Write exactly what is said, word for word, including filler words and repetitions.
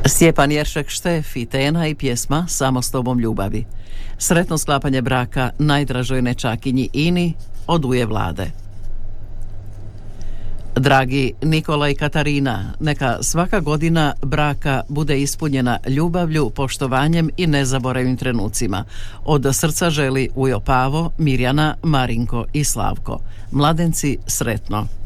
Stjepan Jeršek Štef i Tena i pjesma Samo s tobom ljubavi. Sretno sklapanje braka najdražoj nečakinji Ini od uje Vlade. Dragi Nikola i Katarina, neka svaka godina braka bude ispunjena ljubavlju, poštovanjem i nezaboravim trenucima. Od srca želi ujo Pavo, Mirjana, Marinko i Slavko. Mladenci, sretno.